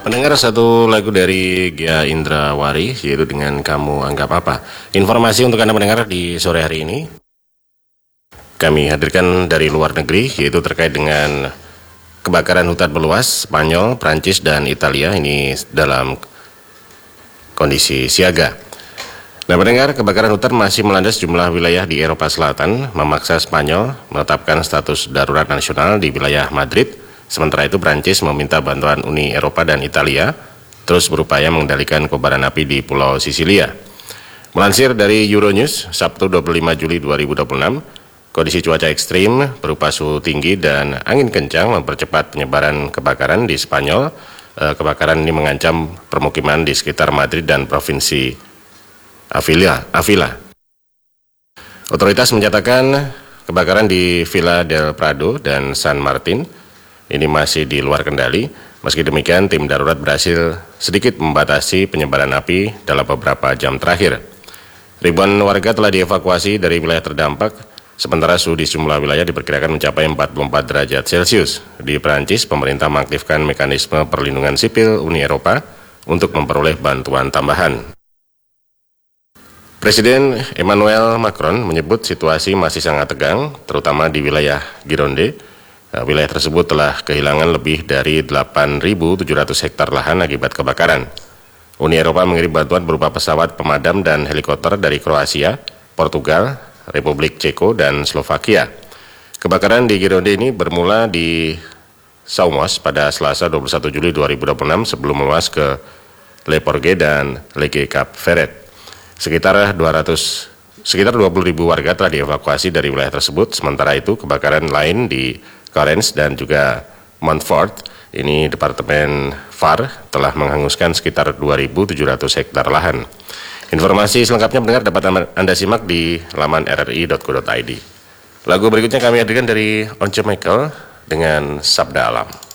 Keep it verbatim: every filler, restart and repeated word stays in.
Pendengar, satu lagu dari Gia Indrawari, yaitu Dengan Kamu Anggap Apa. Informasi untuk Anda mendengar di sore hari ini kami hadirkan dari luar negeri, yaitu terkait dengan kebakaran hutan meluas Spanyol, Prancis, dan Italia. Ini dalam kondisi siaga. Nah, pendengar, kebakaran hutan masih melanda sejumlah wilayah di Eropa Selatan, memaksa Spanyol menetapkan status darurat nasional di wilayah Madrid. Sementara itu, Prancis meminta bantuan Uni Eropa dan Italia terus berupaya mengendalikan kobaran api di Pulau Sisilia. Melansir dari Euronews, Sabtu dua puluh lima Juli dua ribu dua puluh enam, kondisi cuaca ekstrim berupa suhu tinggi dan angin kencang mempercepat penyebaran kebakaran di Spanyol. E, kebakaran ini mengancam permukiman di sekitar Madrid dan provinsi Avila. Avila. Otoritas menyatakan kebakaran di Villa del Prado dan San Martin ini masih di luar kendali. Meski demikian, tim darurat berhasil sedikit membatasi penyebaran api dalam beberapa jam terakhir. Ribuan warga telah dievakuasi dari wilayah terdampak, sementara suhu di sejumlah wilayah diperkirakan mencapai empat puluh empat derajat Celcius. Di Perancis, pemerintah mengaktifkan mekanisme perlindungan sipil Uni Eropa untuk memperoleh bantuan tambahan. Presiden Emmanuel Macron menyebut situasi masih sangat tegang, terutama di wilayah Gironde. Nah, wilayah tersebut telah kehilangan lebih dari delapan ribu tujuh ratus hektar lahan akibat kebakaran. Uni Eropa mengirim bantuan berupa pesawat pemadam dan helikopter dari Kroasia, Portugal, Republik Ceko, dan Slovakia. Kebakaran di Gironde ini bermula di Saumos pada Selasa dua puluh satu Juli dua ribu dua puluh enam sebelum meluas ke Le Porget dan Lege Cap Ferret. Sekitar dua ratus sekitar dua puluh ribu warga telah dievakuasi dari wilayah tersebut. Sementara itu, kebakaran lain di Cairns dan juga Montfort, ini Departemen V A R, telah menghanguskan sekitar dua ribu tujuh ratus hektar lahan. Informasi selengkapnya mendengar dapat Anda simak di laman r r i dot co dot i d. Lagu berikutnya kami hadirkan dari Once Michael dengan Sabda Alam.